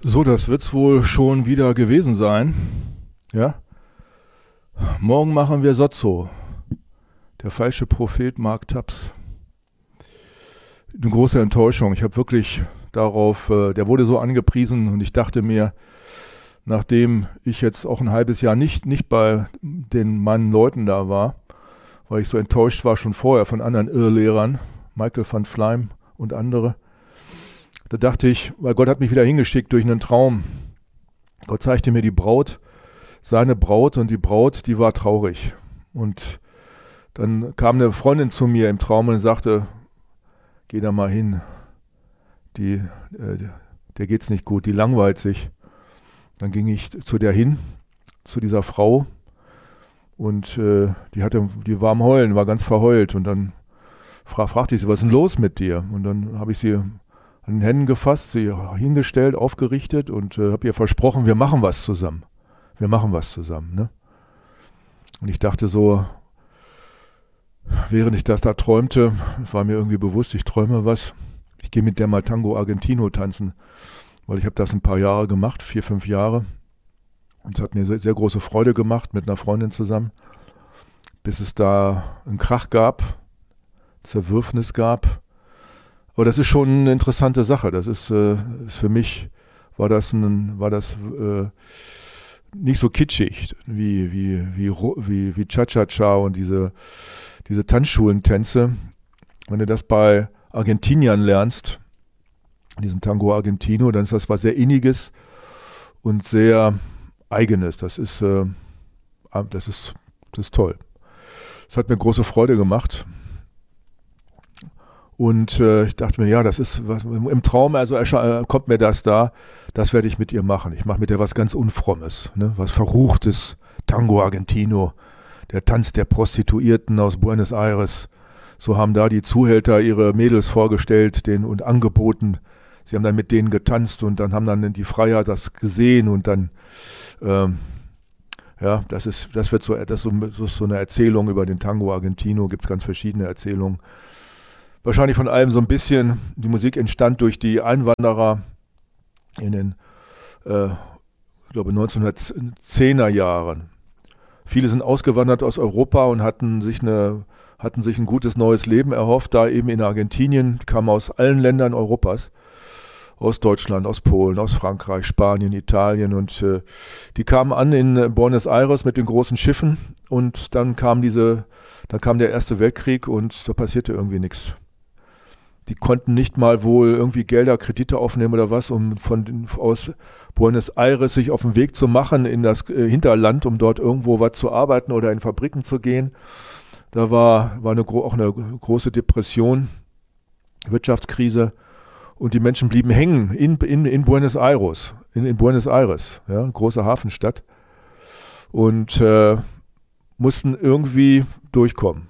So, das wird's wohl schon wieder gewesen sein. Ja? Morgen machen wir Sozzo. Der falsche Prophet Mark Taps. Eine große Enttäuschung. Ich habe wirklich darauf, der wurde so angepriesen und ich dachte mir, nachdem ich jetzt auch ein halbes Jahr nicht bei meinen Leuten da war, weil ich so enttäuscht war schon vorher von anderen Irrlehrern, Michael van Fleim und andere, da dachte ich, weil Gott hat mich wieder hingeschickt durch einen Traum. Gott zeigte mir die Braut, seine Braut, und die Braut, die war traurig. Und dann kam eine Freundin zu mir im Traum und sagte, geh da mal hin, der geht's nicht gut, die langweilt sich. Dann ging ich zu der hin, zu dieser Frau, und die war am Heulen, war ganz verheult, und dann fragte ich sie, was ist denn los mit dir? Und dann habe ich sie an den Händen gefasst, sie hingestellt, aufgerichtet und habe ihr versprochen, wir machen was zusammen. Wir machen was zusammen. Ne? Und ich dachte so, während ich das da träumte, war mir irgendwie bewusst, ich träume was. Ich gehe mit der mal Tango Argentino tanzen, weil ich habe das ein paar Jahre gemacht, 4, 5 Jahre. Und es hat mir sehr, sehr große Freude gemacht mit einer Freundin zusammen, bis es da einen Krach gab, Zerwürfnis gab. Aber das ist schon eine interessante Sache. Das ist für mich war das nicht so kitschig wie Cha-Cha-Cha und diese Tanzschulentänze. Wenn du das bei Argentiniern lernst, diesen Tango Argentino, dann ist das was sehr Inniges und sehr Eigenes. Das ist toll. Das hat mir große Freude gemacht. Und ich dachte mir, ja, das ist was, im Traum, also kommt mir das werde ich mit ihr machen. Ich mache mit ihr was ganz Unfrommes, ne? Was Verruchtes, Tango Argentino, der Tanz der Prostituierten aus Buenos Aires. So haben da die Zuhälter ihre Mädels vorgestellt und angeboten. Sie haben dann mit denen getanzt und dann haben dann die Freier das gesehen und dann, das ist so eine Erzählung über den Tango Argentino, gibt es ganz verschiedene Erzählungen. Wahrscheinlich von allem so ein bisschen. Die Musik entstand durch die Einwanderer in den, ich glaube, 1910er Jahren. Viele sind ausgewandert aus Europa und hatten sich ein gutes neues Leben erhofft, da eben in Argentinien, kamen aus allen Ländern Europas, aus Deutschland, aus Polen, aus Frankreich, Spanien, Italien, und die kamen an in Buenos Aires mit den großen Schiffen, und dann kam der Erste Weltkrieg und da passierte irgendwie nichts. Die konnten nicht mal wohl irgendwie Gelder, Kredite aufnehmen oder was, um aus Buenos Aires sich auf den Weg zu machen in das Hinterland, um dort irgendwo was zu arbeiten oder in Fabriken zu gehen. Da war auch eine große Depression, Wirtschaftskrise, und die Menschen blieben hängen in Buenos Aires, in Buenos Aires, ja, große Hafenstadt, und mussten irgendwie durchkommen.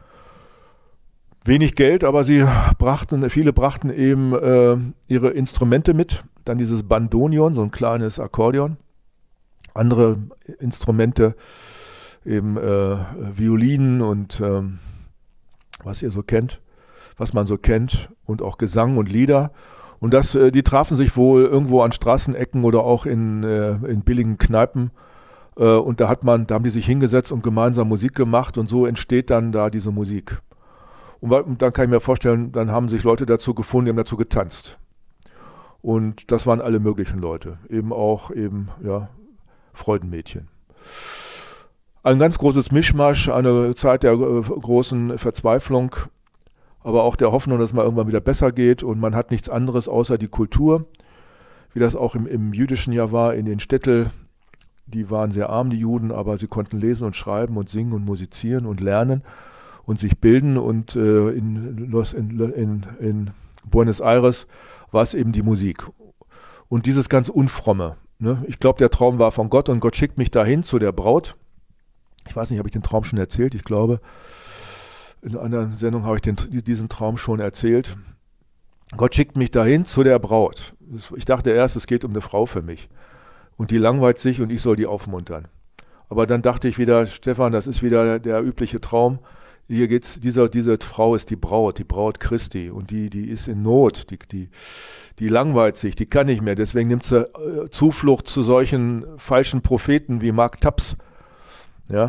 Wenig Geld, aber viele brachten eben ihre Instrumente mit. Dann dieses Bandoneon, so ein kleines Akkordeon. Andere Instrumente, eben Violinen und was man so kennt, und auch Gesang und Lieder. Und die trafen sich wohl irgendwo an Straßenecken oder auch in billigen Kneipen. Und da haben die sich hingesetzt und gemeinsam Musik gemacht, und so entsteht dann da diese Musik. Und dann kann ich mir vorstellen, dann haben sich Leute dazu gefunden, die haben dazu getanzt. Und das waren alle möglichen Leute, eben auch Freudenmädchen. Ein ganz großes Mischmasch, eine Zeit der großen Verzweiflung, aber auch der Hoffnung, dass es mal irgendwann wieder besser geht, und man hat nichts anderes außer die Kultur, wie das auch im jüdischen Jahr war, in den Städten. Die waren sehr arm, die Juden, aber sie konnten lesen und schreiben und singen und musizieren und lernen und sich bilden, und in Buenos Aires war es eben die Musik. Und dieses ganz Unfromme. Ne? Ich glaube, der Traum war von Gott, und Gott schickt mich dahin zu der Braut. Ich weiß nicht, habe ich den Traum schon erzählt? Ich glaube, in einer Sendung habe ich diesen Traum schon erzählt. Gott schickt mich dahin zu der Braut. Ich dachte erst, es geht um eine Frau für mich. Und die langweilt sich und ich soll die aufmuntern. Aber dann dachte ich wieder, Stefan, das ist wieder der übliche Traum. Hier geht's, diese Frau ist die Braut Christi und die ist in Not, die langweilt sich, die kann nicht mehr, deswegen nimmt sie Zuflucht zu solchen falschen Propheten wie Mark Taps, ja.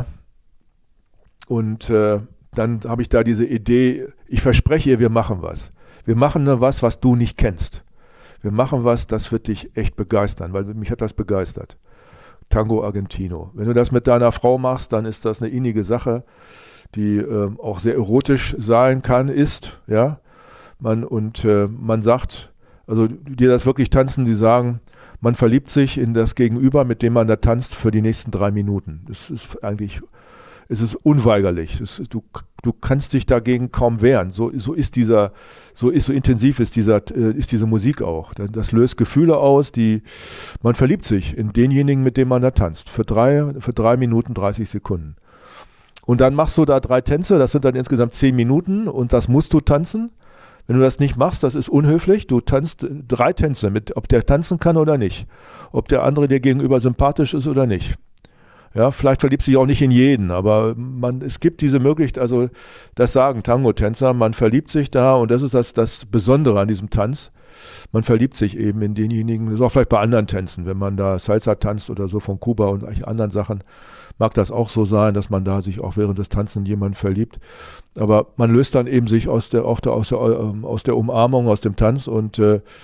Und dann habe ich da diese Idee, ich verspreche ihr, wir machen was. Wir machen nur was du nicht kennst. Wir machen was, das wird dich echt begeistern, weil mich hat das begeistert. Tango Argentino. Wenn du das mit deiner Frau machst, dann ist das eine innige Sache, die auch sehr erotisch sein kann, ja. Man sagt, also die das wirklich tanzen, die sagen, man verliebt sich in das Gegenüber, mit dem man da tanzt, für die nächsten 3 Minuten. Das ist eigentlich, es ist unweigerlich. Du kannst dich dagegen kaum wehren. So intensiv ist diese Musik auch. Das löst Gefühle aus, man verliebt sich in denjenigen, mit dem man da tanzt. Für 3 Minuten 30 Sekunden. Und dann machst du da 3 Tänze, das sind dann insgesamt 10 Minuten und das musst du tanzen. Wenn du das nicht machst, das ist unhöflich. Du tanzt 3 Tänze, ob der tanzen kann oder nicht. Ob der andere dir gegenüber sympathisch ist oder nicht. Ja, vielleicht verliebt sich auch nicht in jeden, aber es gibt diese Möglichkeit, also das sagen Tango-Tänzer, man verliebt sich da und das ist das Besondere an diesem Tanz. Man verliebt sich eben in denjenigen, das ist auch vielleicht bei anderen Tänzen, wenn man da Salsa tanzt oder so von Kuba und anderen Sachen, mag das auch so sein, dass man da sich auch während des Tanzen in jemanden verliebt. Aber man löst dann eben sich aus der Umarmung, aus dem Tanz und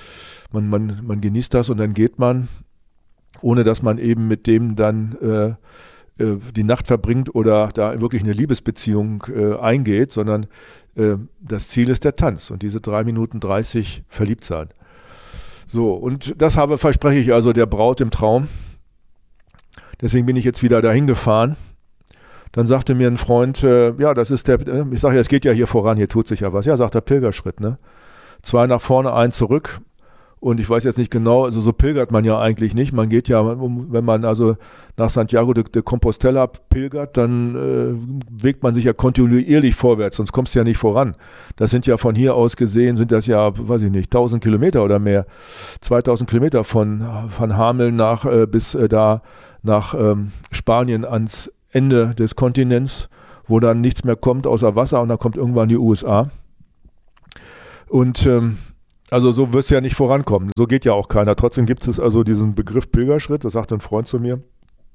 man genießt das und dann geht man, ohne dass man eben mit dem dann die Nacht verbringt oder da wirklich eine Liebesbeziehung eingeht, sondern das Ziel ist der Tanz und diese 3 Minuten 30 verliebt sein. So, und das verspreche ich also der Braut im Traum. Deswegen bin ich jetzt wieder dahin gefahren. Dann sagte mir ein Freund, ja, das ist ich sage ja, es geht ja hier voran, hier tut sich ja was. Ja, sagt der Pilgerschritt, ne? 2 nach vorne, 1 zurück. Und ich weiß jetzt nicht genau, also so pilgert man ja eigentlich nicht. Man geht ja, wenn man also nach Santiago de Compostela pilgert, dann bewegt man sich ja kontinuierlich vorwärts, sonst kommst du ja nicht voran. Das sind ja von hier aus gesehen, sind das ja, weiß ich nicht, 1000 Kilometer oder mehr. 2000 Kilometer von Hameln bis nach Spanien ans Ende des Kontinents, wo dann nichts mehr kommt außer Wasser und dann kommt irgendwann die USA. Und also so wirst du ja nicht vorankommen. So geht ja auch keiner. Trotzdem gibt es also diesen Begriff Pilgerschritt, das sagte ein Freund zu mir.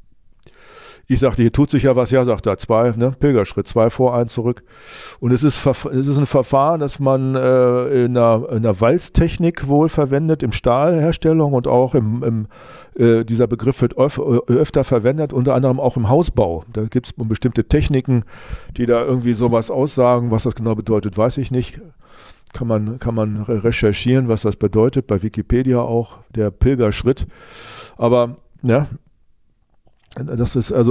Ich sagte, hier tut sich ja was, ja, sagt er, 2, ne, Pilgerschritt, 2 vor, 1 zurück. Und es ist ein Verfahren, das man in der Walztechnik wohl verwendet, im Stahlherstellung und auch dieser Begriff wird öfter verwendet, unter anderem auch im Hausbau. Da gibt es bestimmte Techniken, die da irgendwie sowas aussagen. Was das genau bedeutet, weiß ich nicht. Kann man recherchieren, was das bedeutet, bei Wikipedia auch, der Pilgerschritt. Aber ja, das ist, also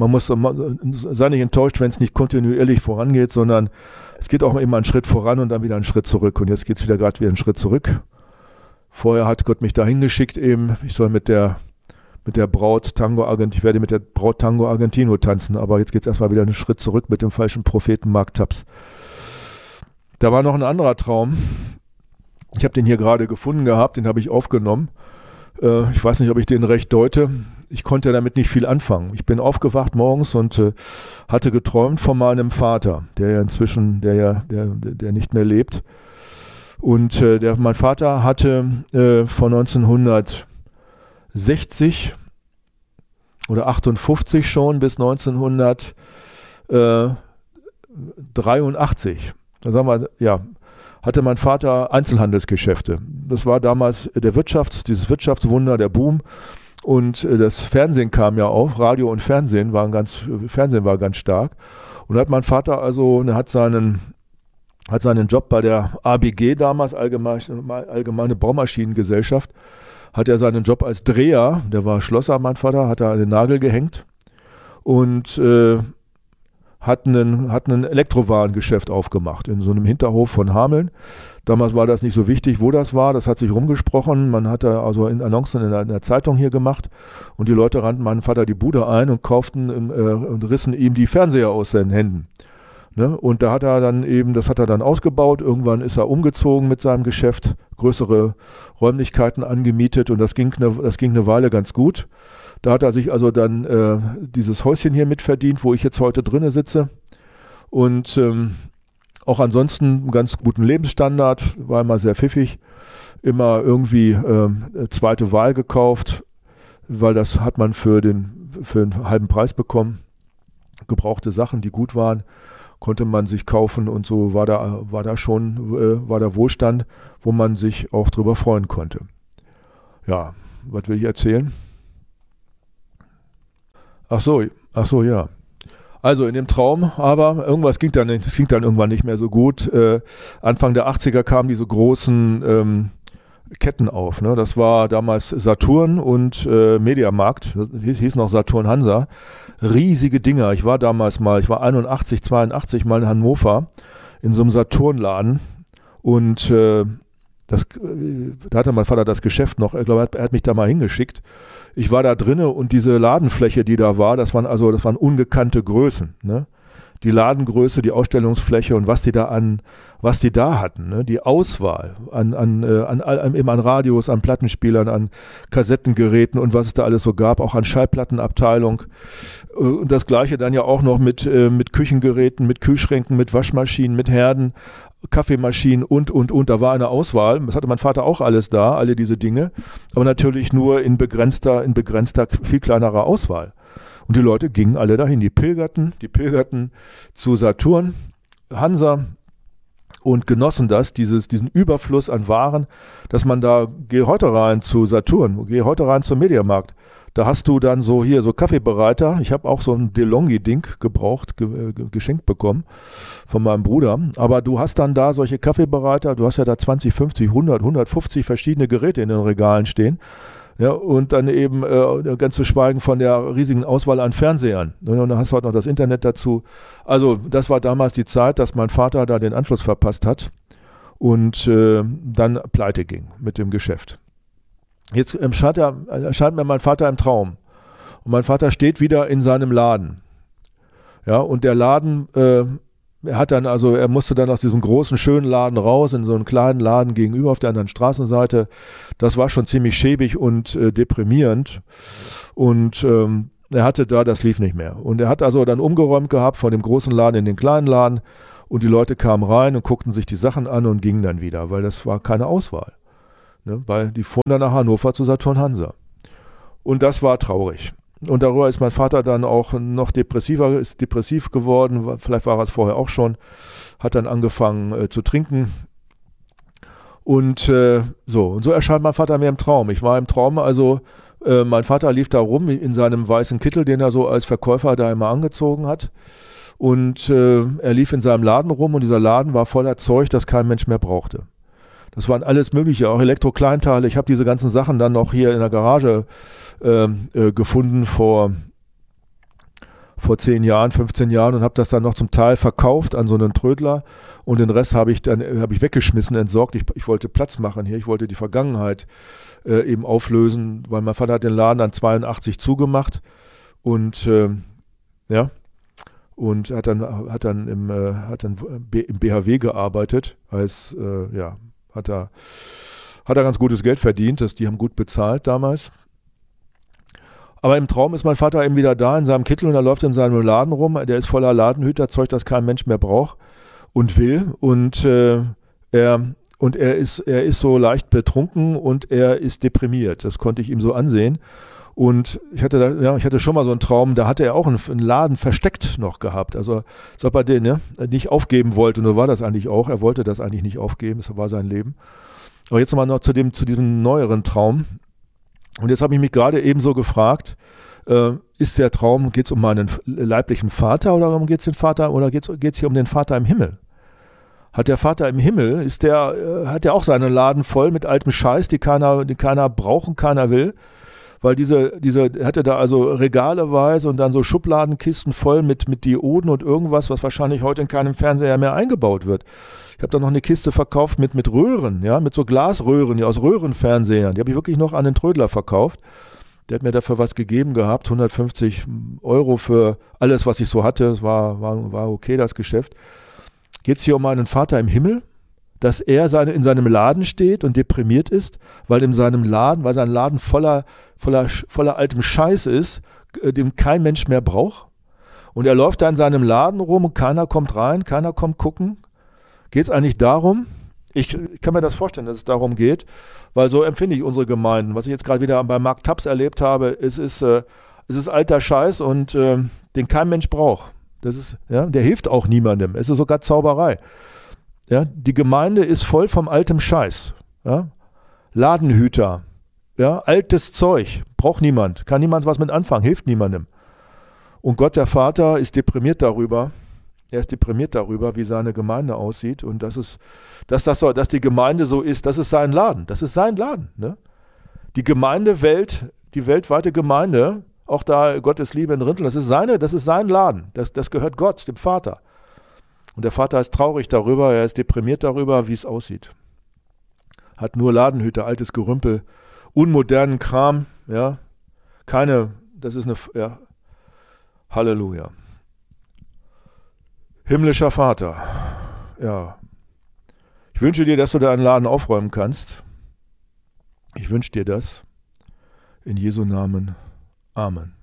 sei nicht enttäuscht, wenn es nicht kontinuierlich vorangeht, sondern es geht auch immer einen Schritt voran und dann wieder einen Schritt zurück. Und jetzt geht es wieder einen Schritt zurück. Vorher hat Gott mich dahin geschickt eben, ich soll mit der Braut Tango Argentino, ich werde mit der Braut Tango Argentino tanzen, aber jetzt geht es erstmal wieder einen Schritt zurück mit dem falschen Propheten Mark Taps. Da war noch ein anderer Traum. Ich habe den hier gerade gefunden gehabt, den habe ich aufgenommen. Ich weiß nicht, ob ich den recht deute. Ich konnte damit nicht viel anfangen. Ich bin aufgewacht morgens und hatte geträumt von meinem Vater, der ja inzwischen, der nicht mehr lebt. Und mein Vater hatte von 1960 oder 58 schon bis 1983. Da sagen wir, ja, hatte mein Vater Einzelhandelsgeschäfte. Das war damals dieses Wirtschaftswunder, der Boom. Und das Fernsehen kam ja auf, Radio und Fernsehen war ganz stark. Und da hat mein Vater hat seinen Job bei der ABG damals, Allgemeine Baumaschinengesellschaft, hat er seinen Job als Dreher, der war Schlosser, mein Vater, hat er an den Nagel gehängt und hat ein Elektrowarengeschäft aufgemacht in so einem Hinterhof von Hameln. Damals war das nicht so wichtig, wo das war. Das hat sich rumgesprochen. Man hat da also in Annoncen in der Zeitung hier gemacht und die Leute rannten meinem Vater die Bude ein und kauften und rissen ihm die Fernseher aus seinen Händen. Ne? Und das hat er dann ausgebaut. Irgendwann ist er umgezogen mit seinem Geschäft, größere Räumlichkeiten angemietet und das ging eine Weile ganz gut. Da hat er sich also dann dieses Häuschen hier mitverdient, wo ich jetzt heute drinne sitze. Und auch ansonsten einen ganz guten Lebensstandard, war immer sehr pfiffig, immer irgendwie zweite Wahl gekauft, weil das hat man für einen halben Preis bekommen. Gebrauchte Sachen, die gut waren, konnte man sich kaufen und so war da Wohlstand, wo man sich auch drüber freuen konnte. Ja, was will ich erzählen? Ach so, ja. Also in dem Traum, aber irgendwas ging dann irgendwann nicht mehr so gut. Anfang der 80er kamen diese großen Ketten auf. Ne? Das war damals Saturn und Mediamarkt, das hieß noch Saturn Hansa. Riesige Dinger. Ich war 81, 82 mal in Hannover in so einem Saturnladen und da hatte mein Vater das Geschäft noch, ich glaube, er hat mich da mal hingeschickt. Ich war da drinne und diese Ladenfläche, die da war, das waren ungekannte Größen. Ne? Die Ladengröße, die Ausstellungsfläche und was die da hatten, ne? Die Auswahl an Radios, an Plattenspielern, an Kassettengeräten und was es da alles so gab, auch an Schallplattenabteilung. Und das Gleiche dann ja auch noch mit Küchengeräten, mit Kühlschränken, mit Waschmaschinen, mit Herden, Kaffeemaschinen und. Da war eine Auswahl. Das hatte mein Vater auch alles da, alle diese Dinge. Aber natürlich nur in begrenzter, viel kleinerer Auswahl. Und die Leute gingen alle dahin. Die pilgerten zu Saturn, Hansa und genossen diesen Überfluss an Waren, dass man da, geh heute rein zu Saturn, geh heute rein zum Mediamarkt. Da hast du dann so Kaffeebereiter. Ich habe auch so ein DeLonghi-Ding gebraucht, geschenkt bekommen von meinem Bruder. Aber du hast dann da solche Kaffeebereiter, du hast ja da 20, 50, 100, 150 verschiedene Geräte in den Regalen stehen. Ja, und dann eben ganz zu schweigen von der riesigen Auswahl an Fernsehern. Und dann hast du halt noch das Internet dazu. Also das war damals die Zeit, dass mein Vater da den Anschluss verpasst hat und dann pleite ging mit dem Geschäft. Jetzt erscheint mir mein Vater im Traum. Und mein Vater steht wieder in seinem Laden. Ja, und der Laden, er musste dann aus diesem großen, schönen Laden raus, in so einen kleinen Laden gegenüber auf der anderen Straßenseite. Das war schon ziemlich schäbig und deprimierend. Und er hatte das lief nicht mehr. Und er hat also dann umgeräumt gehabt von dem großen Laden in den kleinen Laden. Und die Leute kamen rein und guckten sich die Sachen an und gingen dann wieder, weil das war keine Auswahl. Ne, weil die fuhren dann nach Hannover zu Saturn Hansa. Und das war traurig. Und darüber ist mein Vater dann auch noch depressiv geworden, vielleicht war er es vorher auch schon, hat dann angefangen zu trinken. Und so erscheint mein Vater mir im Traum. Ich war im Traum, mein Vater lief da rum in seinem weißen Kittel, den er so als Verkäufer da immer angezogen hat. Und er lief in seinem Laden rum und dieser Laden war voller Zeug, das kein Mensch mehr brauchte. Das waren alles Mögliche, auch Elektrokleinteile. Ich habe diese ganzen Sachen dann noch hier in der Garage gefunden vor 10 Jahren, 15 Jahren und habe das dann noch zum Teil verkauft an so einen Trödler und den Rest habe ich weggeschmissen, entsorgt. Ich wollte Platz machen hier, ich wollte die Vergangenheit eben auflösen, weil mein Vater hat den Laden dann 82 zugemacht und und hat dann im BHW gearbeitet hat er ganz gutes Geld verdient, die haben gut bezahlt damals. Aber im Traum ist mein Vater eben wieder da in seinem Kittel und er läuft in seinem Laden rum, der ist voller Ladenhüterzeug, das kein Mensch mehr braucht und will und er ist so leicht betrunken und er ist deprimiert, das konnte ich ihm so ansehen. Und ich hatte schon mal so einen Traum, da hatte er auch einen Laden versteckt noch gehabt. Also, als ob er den nicht aufgeben wollte. Und so war das eigentlich auch. Er wollte das eigentlich nicht aufgeben. Das war sein Leben. Aber jetzt nochmal noch zu diesem neueren Traum. Und jetzt habe ich mich gerade ebenso gefragt, ist der Traum, geht es um meinen leiblichen Vater oder geht es hier um den Vater im Himmel? Hat der Vater im Himmel, hat der auch seinen Laden voll mit altem Scheiß, den keiner braucht und keiner will? Weil hatte da also regaleweise und dann so Schubladenkisten voll mit Dioden und irgendwas, was wahrscheinlich heute in keinem Fernseher mehr eingebaut wird. Ich habe da noch eine Kiste verkauft mit Röhren, ja, mit so Glasröhren, aus Röhrenfernsehern. Die habe ich wirklich noch an den Trödler verkauft. Der hat mir dafür was gegeben gehabt, 150 € für alles, was ich so hatte. Es war okay, das Geschäft. Geht es hier um meinen Vater im Himmel? Dass er in seinem Laden steht und deprimiert ist, weil sein Laden voller altem Scheiß ist, den kein Mensch mehr braucht. Und er läuft da in seinem Laden rum und keiner kommt rein, keiner kommt gucken. Geht es eigentlich darum? Ich kann mir das vorstellen, dass es darum geht, weil so empfinde ich unsere Gemeinden. Was ich jetzt gerade wieder bei Mark Taps erlebt habe, es ist alter Scheiß und den kein Mensch braucht. Das ist, ja, der hilft auch niemandem. Es ist sogar Zauberei. Ja, die Gemeinde ist voll vom altem Scheiß. Ja? Ladenhüter, ja, altes Zeug, braucht niemand, kann niemand was mit anfangen, hilft niemandem. Und Gott, der Vater, ist deprimiert darüber. Er ist deprimiert darüber, wie seine Gemeinde aussieht und dass die Gemeinde so ist, das ist sein Laden. Das ist sein Laden. Ne? Die Gemeindewelt, die weltweite Gemeinde, auch da Gottes Liebe in Rinteln, das ist sein Laden. Das gehört Gott, dem Vater. Und der Vater ist traurig darüber, er ist deprimiert darüber, wie es aussieht. Hat nur Ladenhüter, altes Gerümpel, unmodernen Kram, ja. Das ist ja. Halleluja. Himmlischer Vater, ja. Ich wünsche dir, dass du deinen Laden aufräumen kannst. Ich wünsche dir das. In Jesu Namen. Amen.